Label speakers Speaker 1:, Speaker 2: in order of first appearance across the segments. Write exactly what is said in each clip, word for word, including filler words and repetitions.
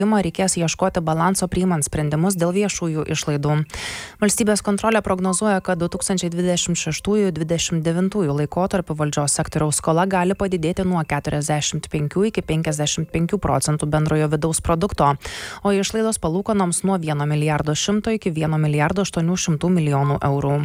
Speaker 1: reikės ieškoti balanso priimant sprendimus dėl viešųjų išlaidų. Valstybės kontrolė prognozuoja, kad du tūkstančiai dvidešimt šeštųjų - dvidešimt devintųjų laikotarpiu valdžios sektoriaus skola gali padidėti nuo keturiasdešimt penkių iki penkiasdešimt penkių procentų bendrojo vidaus produkto, o išlaidos palūkanoms nuo vieno milijardo šimto iki vieno milijardo aštuonių šimtų milijonų eurų.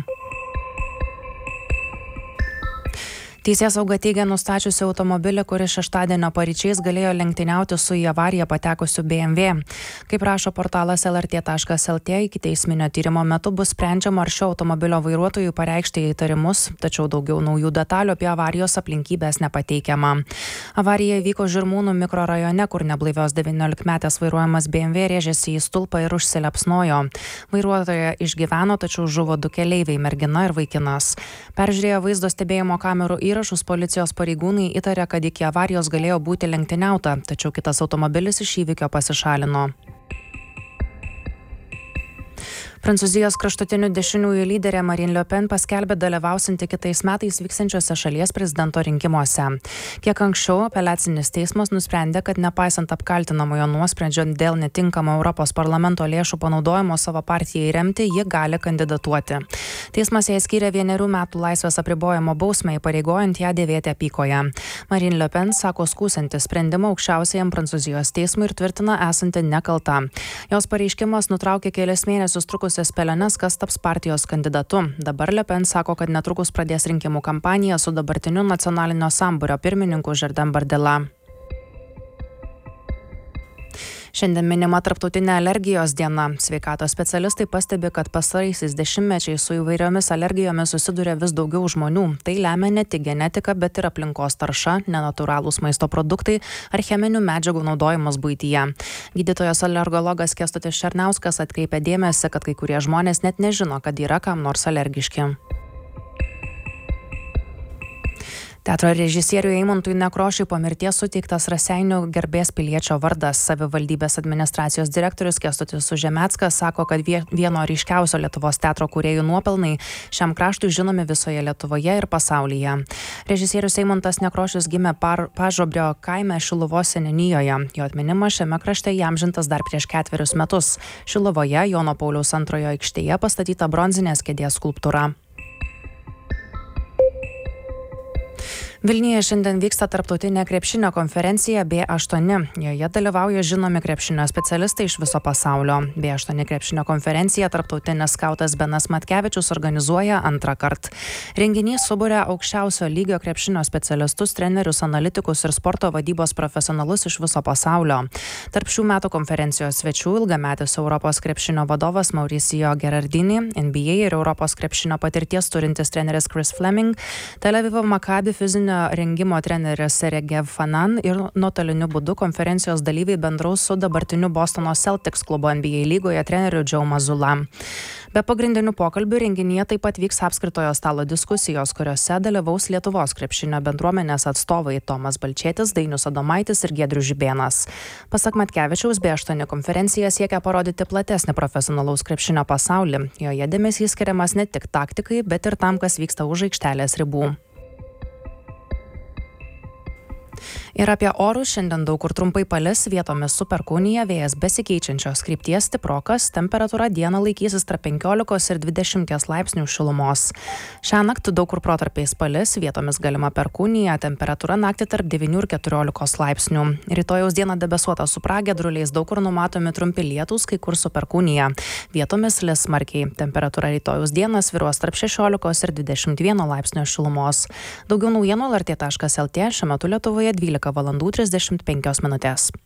Speaker 1: Teisėsauga teigia nustačiusi automobilį, kuris šeštadienio paryčiais galėjo lenktyniauti su į avariją patekusiu B M W. Kaip rašo portalas L R T taškas L T, ikiteisminio tyrimo metu bus sprendžiama, ar šio automobilio vairuotojui pareikšti įtarimus, tačiau daugiau naujų detalių apie avarijos aplinkybės nepateikiama. Avarija įvyko Žirmūnų mikrorajone, kur neblaivios devyniolikmetės vairuojamas B M W rėžėsi į stulpą ir užsilepsnojo. Vairuotoja išgyveno, tačiau žuvo du keleiviai, mergina ir vaikinas. Peržiūrėję vaizdo stebėjimo kamerų įrašus, policijos pareigūnai įtarė, kad iki avarijos galėjo būti lenktyniauta, tačiau kitas automobilis iš įvykio pasišalino. Prancūzijos kraštutinių dešiniųjų lyderė Marine Le Pen paskelbė dalyvausianti kitais metais vyksiančiuose šalies prezidento rinkimuose. Kiek anksčiau apeliacinis teismas nusprendė, kad nepaisant apkaltinamojo nuosprendžio dėl netinkamo Europos parlamento lėšų panaudojimo savo partijai remti, ji gali kandidatuoti. Teismas jai skyrė vienerių metų laisvės apribojimo bausmę, įpareigojant ją dėvėti apykoję. Marine Le Pen sako skųsianti sprendimą aukščiausiajam Prancūzijos teismui ir tvirtina esanti nekalta. Jos pareiškimas nutraukė kelias mėnesius trukus spėliones, kas taps partijos kandidatu. Dabar Le Pen sako, kad netrukus pradės rinkimų kampaniją su dabartiniu nacionalinio sambūrio pirmininku Jordan Bardella. Šiandien minima tarptautinė alergijos diena. Sveikatos specialistai pastebi, kad pastaraisiais dešimtmečiais su įvairiomis alergijomis susiduria vis daugiau žmonių. Tai lemia ne tik genetika, bet ir aplinkos tarša, nenatūralūs maisto produktai ar cheminių medžiagų naudojimas buityje. Gydytojas alergologas Kęstutis Černiauskas atkreipia dėmesį, kad kai kurie žmonės net nežino, kad yra kam nors alergiški. Teatro režisieriui Eimuntui Nekrošiui po mirties suteiktas Raseinių garbės piliečio vardas. Savivaldybės administracijos direktorius Kęstutis Sužemeckas sako, kad vieno ryškiausio Lietuvos teatro kūrėjų nuopelnai šiam kraštui žinomi visoje Lietuvoje ir pasaulyje. Režisierius Eimuntas Nekrošius gimė par, Pažobrio kaime Šiluvos seniūnijoje. Jo atminimas šiame krašte įamžintas dar prieš ketverius metus. Šiluvoje Jono Pauliaus antrojo aikštėje pastatyta bronzinės kėdės skulptūra. Vilniuje šiandien vyksta tarptautinė krepšinio konferencija B aštuoni. Joje dalyvauja žinomi krepšinio specialistai iš viso pasaulio. B aštuoni krepšinio konferencija tarptautinis skautas Benas Matkevičius organizuoja antrą kartą. Renginys suburia aukščiausio lygio krepšinio specialistus, trenerius, analitikus ir sporto vadybos profesionalus iš viso pasaulio. Tarp šių metų konferencijos svečių ilgametis Europos krepšinio vadovas Mauricio Gerardini, N B A ir Europos krepšinio patirties turintis treneris Chris Fleming, Tel Avivo Maccabi fizinio rengimo treneris Sergev Fanan ir nuotoliniu būdu konferencijos dalyviai bendraus su dabartiniu Bostono Celtics klubo N B A lygoje treneriu Joe Mazzulla. Be pagrindinių pokalbių renginyje taip pat vyks apskritojo stalo diskusijos, kuriuose dalyvaus Lietuvos krepšinio bendruomenės atstovai Tomas Balčėtis, Dainius Adomaitis ir Giedrius Žibėnas. Pasak Matkevičiaus, B aštuoni konferencija siekia parodyti platesnį profesionalaus krepšinio pasaulį. Joje dėmesys skiriamas ne tik taktikai, bet ir tam, kas vyksta už aikštelės ribų. Ir apie orus šiandien daug kur trumpai palis, vietomis su perkūnija, vėjas besikeičiančios krypties stiprokas, temperatūra dieną laikysis tarp penkiolikos ir dvidešimties laipsnių šilumos. Šią naktį daug kur protarpiais palis, vietomis galima perkūnija, temperatūra naktį tarp devynių ir keturiolikos laipsnių. Rytojaus dieną debesuota su pragiedruliais, daug kur numatomi trumpi lietūs, kai kur su perkūnija. Vietomis lis smarkiai. Temperatūra rytojaus dieną svyruos tarp šešiolikos ir dvidešimt vieno laipsnio šilumos. Daugiau naujienų L R T taškas L T, šiuo metu Lietuvoje dvylika valandų trisdešimt penkios minutės.